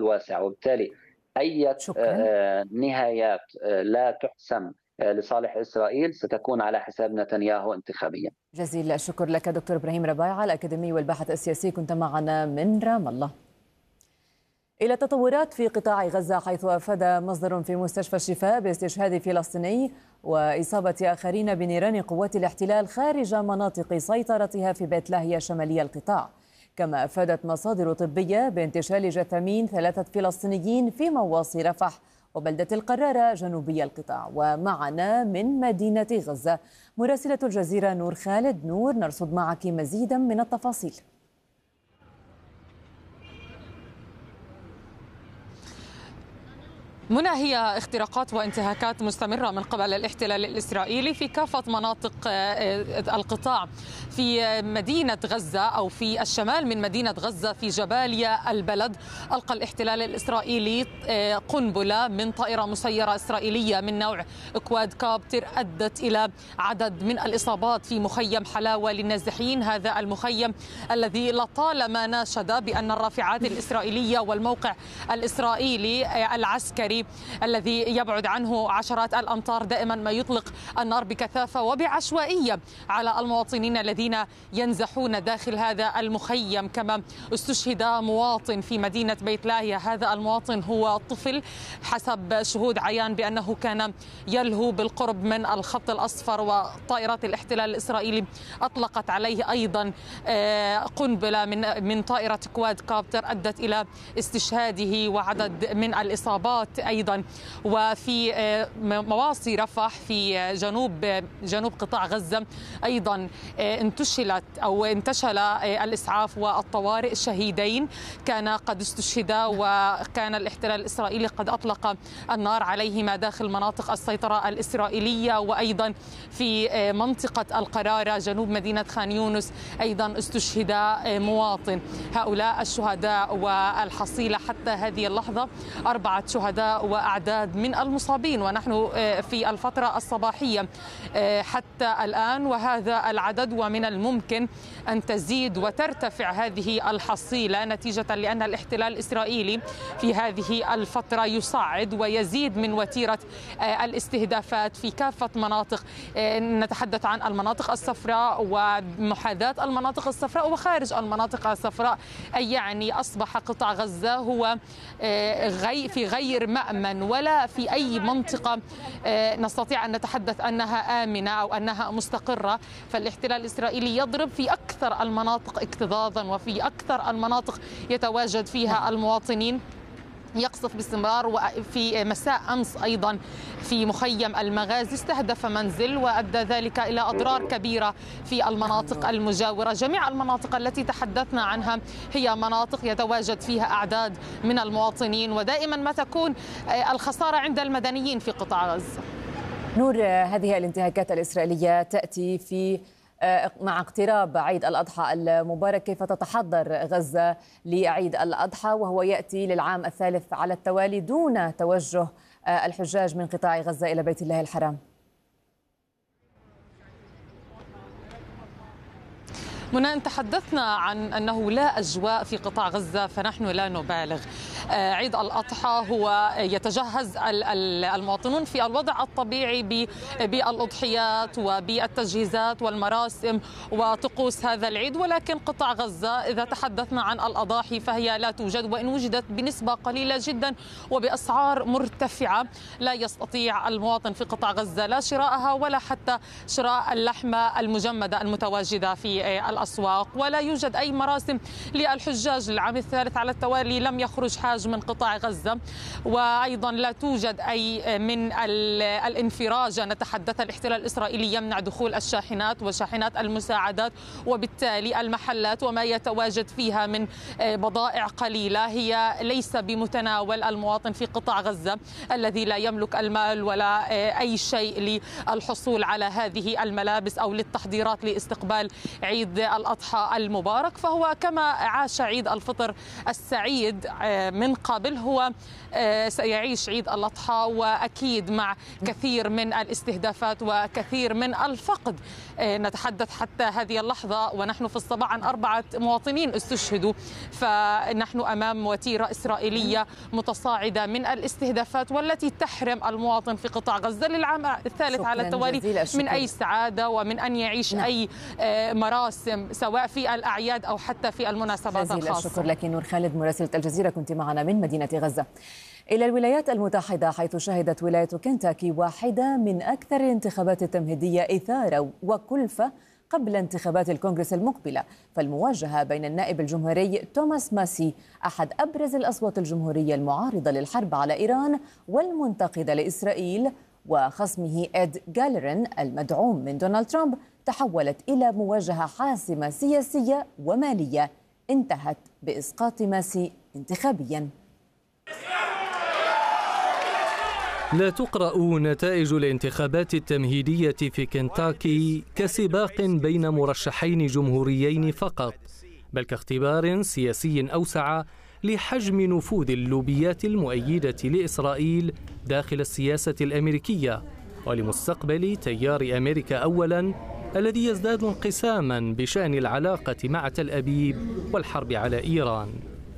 الواسع، وبالتالي أي شكرا. نهايات لا تحسم لصالح إسرائيل ستكون على حساب نتنياهو انتخابيا. جزيل الشكر لك دكتور إبراهيم ربايعة الأكاديمي والباحث السياسي، كنت معنا من رام الله. إلى تطورات في قطاع غزة، حيث أفاد مصدر في مستشفى الشفاء باستشهاد فلسطيني وإصابة آخرين بنيران قوات الاحتلال خارج مناطق سيطرتها في بيت لاهيا شمالي القطاع. كما أفادت مصادر طبية بانتشال جثامين 3 فلسطينيين في مواصي رفح وبلدة القرارة جنوبي القطاع. ومعنا من مدينة غزة مراسلة الجزيرة نور خالد. نور، نرصد معك مزيدا من التفاصيل. منى، هي اختراقات وانتهاكات مستمرة من قبل الاحتلال الإسرائيلي في كافة مناطق القطاع. في مدينة غزة أو في الشمال من مدينة غزة في جباليا البلد، ألقى الاحتلال الإسرائيلي قنبلة من طائرة مسيرة إسرائيلية من نوع كواد كابتر أدت إلى عدد من الإصابات في مخيم حلاوة للنازحين. هذا المخيم الذي لطالما ناشد بأن الرافعات الإسرائيلية والموقع الإسرائيلي العسكري الذي يبعد عنه عشرات الأمتار دائما ما يطلق النار بكثافة وبعشوائية على المواطنين الذين ينزحون داخل هذا المخيم. كما استشهد مواطن في مدينة بيت لاهيا، هذا المواطن هو طفل حسب شهود عيان بأنه كان يلهو بالقرب من الخط الأصفر، وطائرات الاحتلال الإسرائيلي أطلقت عليه أيضا قنبلة من طائرة كواد كابتر أدت إلى استشهاده وعدد من الإصابات أيضا. وفي مواصي رفح في جنوب قطاع غزة أيضا انتشل الإسعاف والطوارئ الشهيدين كان قد استشهدا، وكان الاحتلال الإسرائيلي قد أطلق النار عليهما داخل مناطق السيطرة الإسرائيلية. وأيضا في منطقة القرارة جنوب مدينة خان يونس أيضا استشهد مواطن. هؤلاء الشهداء والحصيلة حتى هذه اللحظة 4 شهداء وأعداد من المصابين، ونحن في الفترة الصباحية حتى الآن، وهذا العدد ومن الممكن أن تزيد وترتفع هذه الحصيلة نتيجة لأن الاحتلال الإسرائيلي في هذه الفترة يصعد ويزيد من وتيرة الاستهدافات في كافة مناطق. نتحدث عن المناطق الصفراء ومحاذاة المناطق الصفراء وخارج المناطق الصفراء، أي يعني أصبح قطاع غزة هو في غير مأمن ولا في أي منطقة نستطيع أن نتحدث أنها آمنة أو أنها مستقرة. فالاحتلال الإسرائيلي يضرب في أكثر المناطق اكتظاظا وفي أكثر المناطق يتواجد فيها المواطنين، يقصف باستمرار. وفي مساء أمس أيضا في مخيم المغازي استهدف منزل وأدى ذلك إلى أضرار كبيرة في المناطق المجاورة. جميع المناطق التي تحدثنا عنها هي مناطق يتواجد فيها أعداد من المواطنين، ودائما ما تكون الخسارة عند المدنيين في قطاع غزة. نور، هذه الانتهاكات الإسرائيلية تأتي مع اقتراب عيد الأضحى المبارك. كيف تتحضر غزة لعيد الأضحى وهو يأتي للعام الثالث على التوالي دون توجه الحجاج من قطاع غزة إلى بيت الله الحرام؟ منى، إن تحدثنا عن أنه لا أجواء في قطاع غزة فنحن لا نبالغ. عيد الأضحى هو يتجهز المواطنون في الوضع الطبيعي بالأضحيات وبالتجهيزات والمراسم وطقوس هذا العيد، ولكن قطاع غزة إذا تحدثنا عن الأضاحي فهي لا توجد، وإن وجدت بنسبة قليلة جدا وبأسعار مرتفعة. لا يستطيع المواطن في قطاع غزة لا شراءها ولا حتى شراء اللحمة المجمدة المتواجدة في الأسواق، ولا يوجد أي مراسم للحجاج. للعام الثالث على التوالي لم يخرج حاج من قطاع غزة، وأيضا لا توجد أي من الانفراج. نتحدث الاحتلال الإسرائيلي يمنع دخول الشاحنات وشاحنات المساعدات، وبالتالي المحلات وما يتواجد فيها من بضائع قليلة هي ليس بمتناول المواطن في قطاع غزة الذي لا يملك المال ولا أي شيء للحصول على هذه الملابس أو للتحضيرات لاستقبال عيد الأضحى المبارك. فهو كما عاش عيد الفطر السعيد من قبل هو سيعيش عيد الأضحى، وأكيد مع كثير من الاستهدافات وكثير من الفقد. نتحدث حتى هذه اللحظة ونحن في الصباح عن 4 مواطنين استشهدوا، فنحن أمام وتيرة إسرائيلية متصاعدة من الاستهدافات والتي تحرم المواطن في قطاع غزة للعام الثالث على التوالي من أي سعادة ومن أن يعيش أي مراسم سواء في الأعياد أو حتى في المناسبات الخاصة. الشكر لك نور خالد مراسلة الجزيرة، كنت معنا من مدينة غزة. إلى الولايات المتحدة، حيث شهدت ولاية كنتاكي واحدة من أكثر الانتخابات التمهيدية إثارة وكلفة قبل انتخابات الكونغرس المقبلة. فالمواجهة بين النائب الجمهوري توماس ماسي أحد أبرز الأصوات الجمهورية المعارضة للحرب على إيران والمنتقدة لإسرائيل وخصمه إد جالرين المدعوم من دونالد ترامب تحولت إلى مواجهة حاسمة سياسية ومالية انتهت بإسقاط ماسي انتخابياً. لا تقرأ نتائج الانتخابات التمهيدية في كنتاكي كسباق بين مرشحين جمهوريين فقط، بل كاختبار سياسي أوسع لحجم نفوذ اللوبيات المؤيدة لإسرائيل داخل السياسة الأمريكية ولمستقبل تيار أمريكا أولاً الذي يزداد انقساماً بشأن العلاقة مع تل أبيب والحرب على إيران.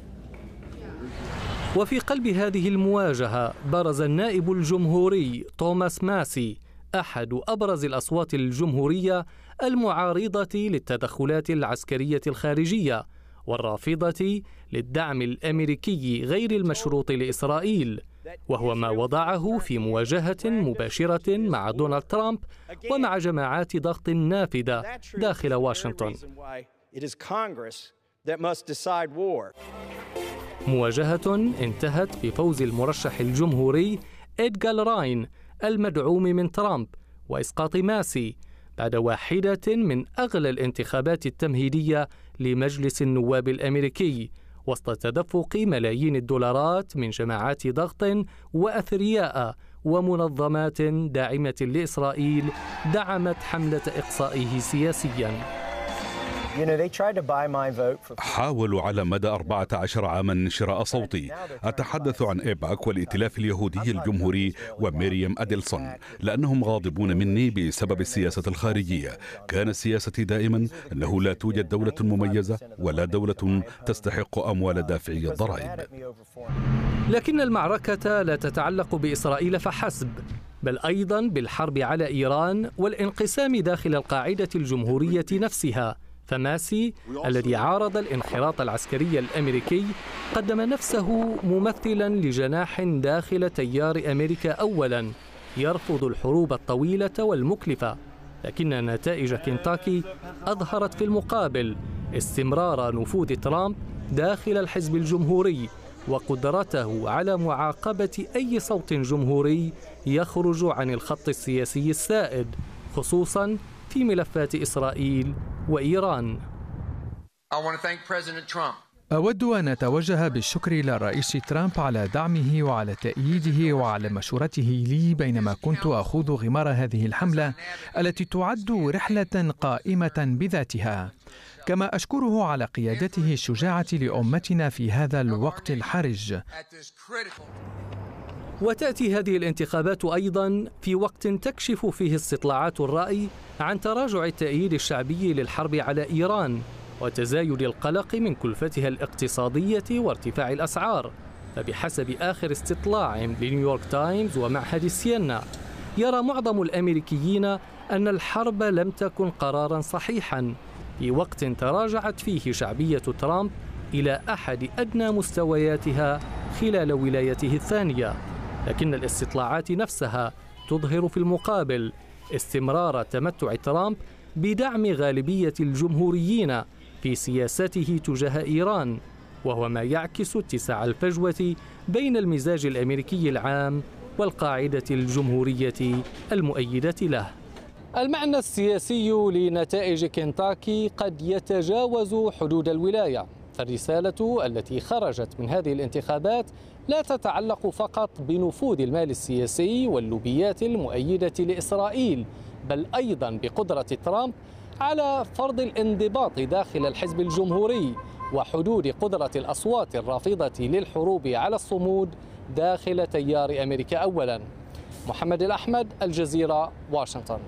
وفي قلب هذه المواجهة برز النائب الجمهوري توماس ماسي أحد أبرز الأصوات الجمهورية المعارضة للتدخلات العسكرية الخارجية والرافضة للدعم الأمريكي غير المشروط لإسرائيل، وهو ما وضعه في مواجهة مباشرة مع دونالد ترامب ومع جماعات ضغط نافذة داخل واشنطن. مواجهة انتهت بفوز المرشح الجمهوري إد جالراين المدعوم من ترامب وإسقاط ماسي بعد واحدة من أغلى الانتخابات التمهيدية لمجلس النواب الأمريكي، وسط تدفق ملايين الدولارات من جماعات ضغط وأثرياء ومنظمات داعمة لإسرائيل دعمت حملة إقصائه سياسياً. حاولوا على مدى 14 عاما شراء صوتي. أتحدث عن إيباك والائتلاف اليهودي الجمهوري وميريام أديلسون، لأنهم غاضبون مني بسبب السياسة الخارجية. كان سياستي دائما أنه لا توجد دولة مميزة ولا دولة تستحق أموال دافعي الضرائب. لكن المعركة لا تتعلق بإسرائيل فحسب، بل أيضا بالحرب على إيران والانقسام داخل القاعدة الجمهورية نفسها. فماسي الذي عارض الانخراط العسكري الأمريكي قدم نفسه ممثلا لجناح داخل تيار أمريكا أولا يرفض الحروب الطويلة والمكلفة. لكن نتائج كنتاكي أظهرت في المقابل استمرار نفوذ ترامب داخل الحزب الجمهوري وقدرته على معاقبة أي صوت جمهوري يخرج عن الخط السياسي السائد، خصوصاً في ملفات إسرائيل وإيران. أود أن أتوجه بالشكر إلى الرئيس ترامب على دعمه وعلى تأييده وعلى مشورته لي بينما كنت أخوض غمار هذه الحملة التي تعد رحلة قائمة بذاتها. كما أشكره على قيادته الشجاعة لأمتنا في هذا الوقت الحرج. وتأتي هذه الانتخابات أيضا في وقت تكشف فيه استطلاعات الرأي عن تراجع التأييد الشعبي للحرب على إيران وتزايد القلق من كلفتها الاقتصادية وارتفاع الأسعار. فبحسب آخر استطلاع لنيويورك تايمز ومعهد سيينا، يرى معظم الأمريكيين أن الحرب لم تكن قراراً صحيحاً في وقت تراجعت فيه شعبية ترامب إلى أحد أدنى مستوياتها خلال ولايته الثانية. لكن الاستطلاعات نفسها تظهر في المقابل استمرار تمتع ترامب بدعم غالبية الجمهوريين في سياسته تجاه إيران، وهو ما يعكس اتساع الفجوة بين المزاج الأمريكي العام والقاعدة الجمهورية المؤيدة له. المعنى السياسي لنتائج كنتاكي قد يتجاوز حدود الولاية، فالرسالة التي خرجت من هذه الانتخابات لا تتعلق فقط بنفوذ المال السياسي واللوبيات المؤيدة لإسرائيل، بل أيضا بقدرة ترامب على فرض الانضباط داخل الحزب الجمهوري وحدود قدرة الأصوات الرافضة للحروب على الصمود داخل تيار أمريكا أولا. محمد الأحمد، الجزيرة، واشنطن.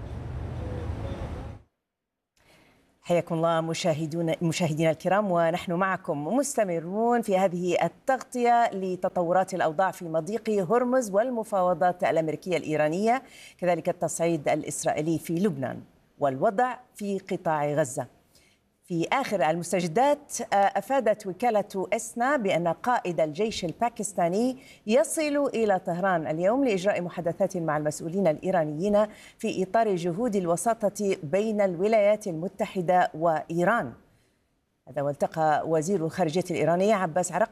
حياكم الله مشاهدينا الكرام، ونحن معكم مستمرون في هذه التغطية لتطورات الأوضاع في مضيق هرمز والمفاوضات الأمريكية الإيرانية، كذلك التصعيد الإسرائيلي في لبنان والوضع في قطاع غزة. في آخر المستجدات أفادت وكالة إسنا بأن قائد الجيش الباكستاني يصل إلى طهران اليوم لإجراء محادثات مع المسؤولين الإيرانيين في إطار جهود الوساطة بين الولايات المتحدة وإيران. هذا والتقى وزير الخارجية الإيرانية عباس عرق